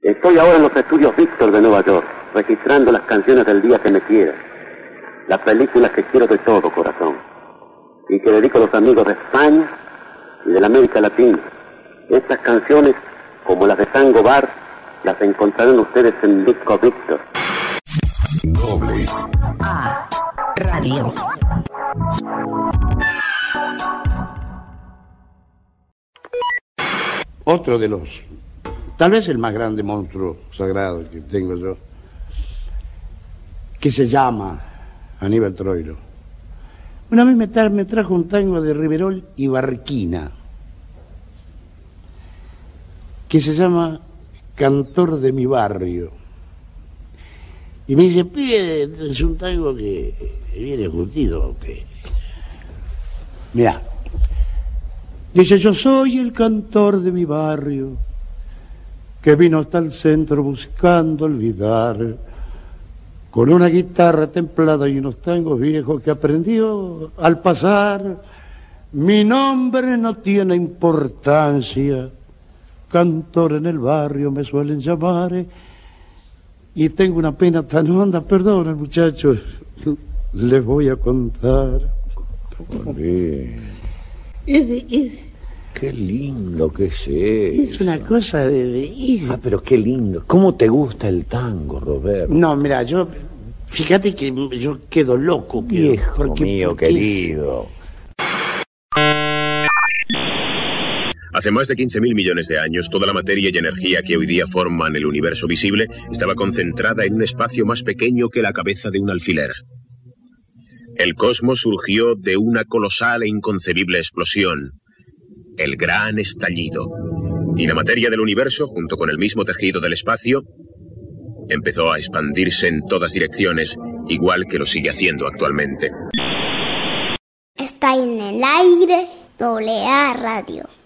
Estoy ahora en los estudios Víctor de Nueva York, registrando las canciones del día que me quieras, las películas que quiero de todo corazón, y que dedico a los amigos de España y de la América Latina. Estas canciones, como las de Tango Bar, las encontrarán ustedes en Disco Víctor. Doble A Radio. Otro de los, tal vez el más grande monstruo sagrado que tengo yo, que se llama Aníbal Troilo. Una vez me trajo un tango de Riverol y Barquina, que se llama Cantor de mi barrio. Y me dice, pibe, es un tango que viene curtido. Mirá. Dice, yo soy el cantor de mi barrio, que vino hasta el centro buscando olvidar, con una guitarra templada y unos tangos viejos que aprendió al pasar. Mi nombre no tiene importancia, cantor en el barrio me suelen llamar, y tengo una pena tan honda, perdonen muchachos, les voy a contar. Qué lindo que es eso. Es una cosa de... pero qué lindo. ¿Cómo te gusta el tango, Roberto? No, mira, fíjate que yo quedo loco. Viejo mío querido. Hace más de 15.000 millones de años, toda la materia y energía que hoy día forman el universo visible estaba concentrada en un espacio más pequeño que la cabeza de un alfiler. El cosmos surgió de una colosal e inconcebible explosión, el gran estallido. Y la materia del universo, junto con el mismo tejido del espacio, empezó a expandirse en todas direcciones, igual que lo sigue haciendo actualmente. Está en el aire, AA Radio.